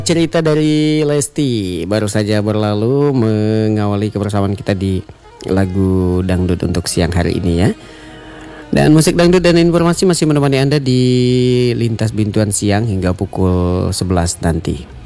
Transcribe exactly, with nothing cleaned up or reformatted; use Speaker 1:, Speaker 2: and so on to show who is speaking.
Speaker 1: Cerita dari Lesti baru saja berlalu mengawali kebersamaan kita di lagu dangdut untuk siang hari ini ya. Dan musik dangdut dan informasi masih menemani Anda di Lintas Bintuan Siang hingga pukul sebelas nanti.